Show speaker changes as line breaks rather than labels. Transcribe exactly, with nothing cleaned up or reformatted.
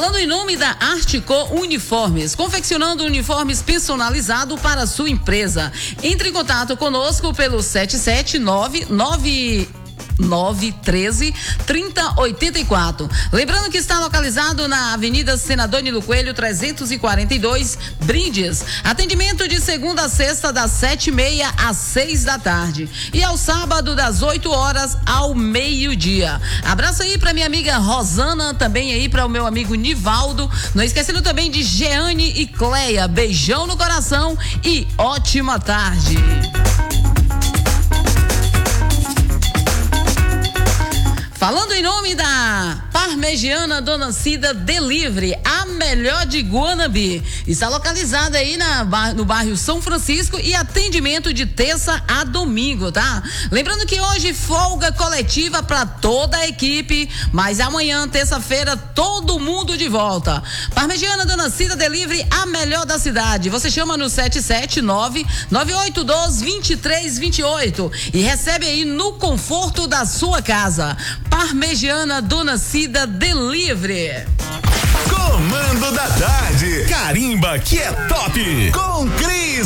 Falando em nome da Artico Uniformes, confeccionando uniformes personalizado para a sua empresa. Entre em contato conosco pelo sete sete nove nove nove treze trinta oitenta e quatro. Lembrando que está localizado na Avenida Senador Nilo Coelho trezentos e quarenta e dois, Brindes. Atendimento de segunda a sexta das sete e meia às seis da tarde e ao sábado das oito horas ao meio-dia. Abraço aí para minha amiga Rosana, também aí para o meu amigo Nivaldo. Não esquecendo também de Jeane e Cleia. Beijão no coração e ótima tarde. Falando em nome da Parmegiana Dona Cida Delivery, a melhor de Guanambi. Está localizada aí na, no bairro São Francisco e atendimento de terça a domingo, tá? Lembrando que hoje folga coletiva para toda a equipe, mas amanhã, terça-feira, todo mundo de volta. Parmegiana Dona Cida Delivery, a melhor da cidade. Você chama no sete sete nove nove oito um dois dois três dois oito e recebe aí no conforto da sua casa. Parmegiana Dona Cida Delivery.
Comando da tarde. Carimba que é top. Com Cris.